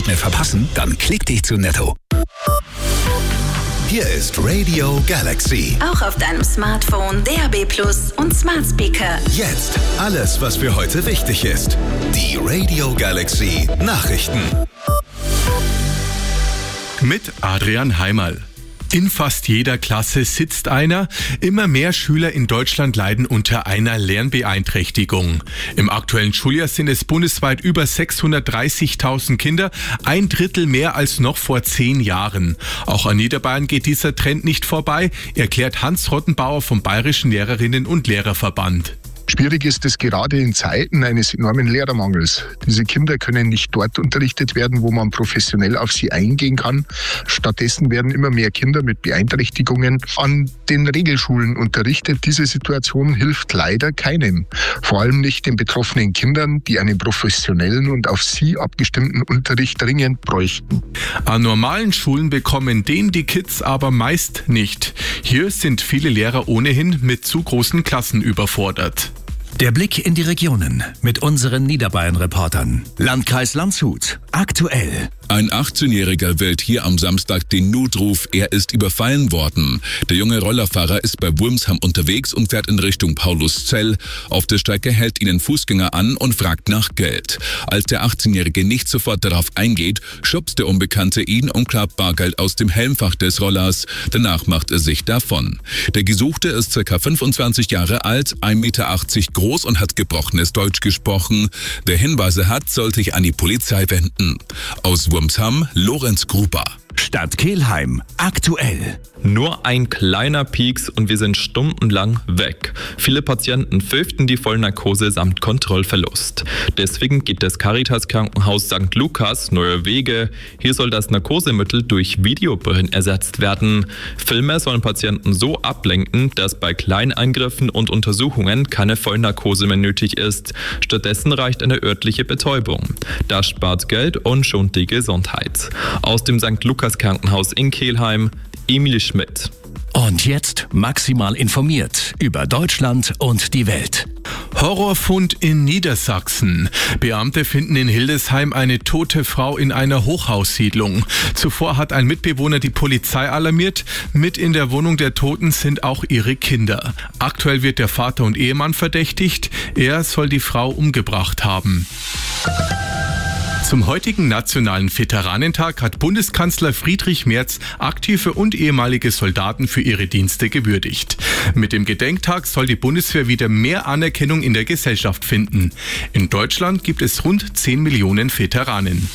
Angebot mehr verpassen? Dann klick dich zu Netto. Hier ist Radio Galaxy. Auch auf deinem Smartphone, DAB+ und Smart Speaker. Jetzt alles, was für heute wichtig ist. Die Radio Galaxy Nachrichten. Mit Adrian Heimerl. In fast jeder Klasse sitzt einer. Immer mehr Schüler in Deutschland leiden unter einer Lernbeeinträchtigung. Im aktuellen Schuljahr sind es bundesweit über 630.000 Kinder, 1/3 mehr als noch vor 10 Jahren. Auch an Niederbayern geht dieser Trend nicht vorbei, erklärt Hans Rottenbauer vom Bayerischen Lehrerinnen- und Lehrerverband. Schwierig ist es gerade in Zeiten eines enormen Lehrermangels. Diese Kinder können nicht dort unterrichtet werden, wo man professionell auf sie eingehen kann. Stattdessen werden immer mehr Kinder mit Beeinträchtigungen an den Regelschulen unterrichtet. Diese Situation hilft leider keinem. Vor allem nicht den betroffenen Kindern, die einen professionellen und auf sie abgestimmten Unterricht dringend bräuchten. An normalen Schulen bekommen den die Kids aber meist nicht. Hier sind viele Lehrer ohnehin mit zu großen Klassen überfordert. Der Blick in die Regionen mit unseren Niederbayern-Reportern. Landkreis Landshut. Aktuell. Ein 18-Jähriger wählt hier am Samstag den Notruf, er ist überfallen worden. Der junge Rollerfahrer ist bei Wurmsham unterwegs und fährt in Richtung Pauluszell. Auf der Strecke hält ihn ein Fußgänger an und fragt nach Geld. Als der 18-Jährige nicht sofort darauf eingeht, schubst der Unbekannte ihn und klappt Bargeld aus dem Helmfach des Rollers. Danach macht er sich davon. Der Gesuchte ist ca. 25 Jahre alt, 1,80 Meter groß und hat gebrochenes Deutsch gesprochen. Wer Hinweise hat, soll sich an die Polizei wenden. Aus Wurmsham, Lorenz Gruber. Stadt Kelheim. Aktuell. Nur ein kleiner Pieks und wir sind stundenlang weg. Viele Patienten fürchten die Vollnarkose samt Kontrollverlust. Deswegen geht das Caritas-Krankenhaus St. Lukas neue Wege. Hier soll das Narkosemittel durch Videobrillen ersetzt werden. Filme sollen Patienten so ablenken, dass bei kleinen Eingriffen und Untersuchungen keine Vollnarkose mehr nötig ist. Stattdessen reicht eine örtliche Betäubung. Das spart Geld und schont die Gesundheit. Aus dem St. Lukas Krankenhaus in Kelheim, Emilie Schmidt. Und jetzt maximal informiert über Deutschland und die Welt. Horrorfund in Niedersachsen. Beamte finden in Hildesheim eine tote Frau in einer Hochhaussiedlung. Zuvor hat ein Mitbewohner die Polizei alarmiert. Mit in der Wohnung der Toten sind auch ihre Kinder. Aktuell wird der Vater und Ehemann verdächtigt. Er soll die Frau umgebracht haben. Zum heutigen Nationalen Veteranentag hat Bundeskanzler Friedrich Merz aktive und ehemalige Soldaten für ihre Dienste gewürdigt. Mit dem Gedenktag soll die Bundeswehr wieder mehr Anerkennung in der Gesellschaft finden. In Deutschland gibt es rund 10 Millionen Veteranen.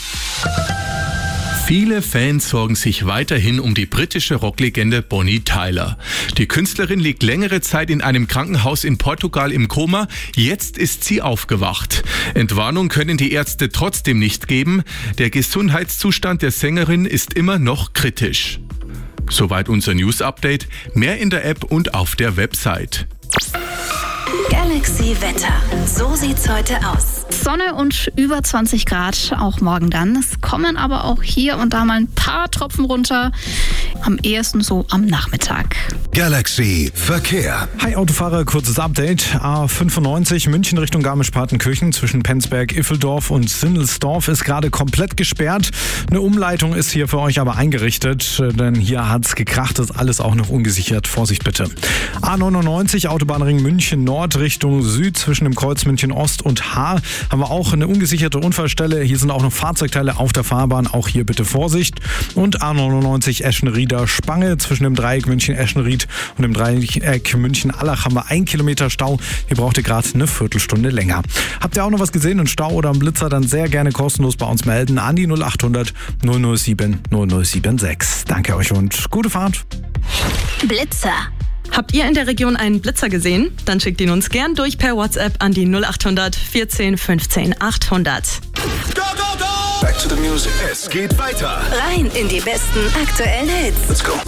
Viele Fans sorgen sich weiterhin um die britische Rocklegende Bonnie Tyler. Die Künstlerin liegt längere Zeit in einem Krankenhaus in Portugal im Koma. Jetzt ist sie aufgewacht. Entwarnung können die Ärzte trotzdem nicht geben. Der Gesundheitszustand der Sängerin ist immer noch kritisch. Soweit unser News-Update. Mehr in der App und auf der Website. Galaxy Wetter. So sieht's heute aus. Sonne und über 20 Grad, auch morgen dann. Es kommen aber auch hier und da mal ein paar Tropfen runter. Am ehesten so am Nachmittag. Galaxy Verkehr. Hi Autofahrer, kurzes Update. A95 München Richtung Garmisch-Partenkirchen zwischen Penzberg, Iffeldorf und Sindelsdorf ist gerade komplett gesperrt. Eine Umleitung ist hier für euch aber eingerichtet, denn hier hat's gekracht, ist alles auch noch ungesichert. Vorsicht bitte. A99 Autobahnring München Nord Richtung Süd zwischen dem Kreuz München Ost und Haar haben wir auch eine ungesicherte Unfallstelle. Hier sind auch noch Fahrzeugteile auf der Fahrbahn. Auch hier bitte Vorsicht. Und A99 Eschenrieder Spange zwischen dem Dreieck München-Eschenried und dem Dreieck München-Allach haben wir 1 Kilometer Stau. Hier braucht ihr gerade eine Viertelstunde länger. Habt ihr auch noch was gesehen, einen Stau oder einen Blitzer, dann sehr gerne kostenlos bei uns melden an die 0800 007 0076. Danke euch und gute Fahrt. Blitzer. Habt ihr in der Region einen Blitzer gesehen? Dann schickt ihn uns gern durch per WhatsApp an die 0800 14 15 800. Go, go, go! Back to the music. Es geht weiter. Rein in die besten aktuellen Hits. Let's go.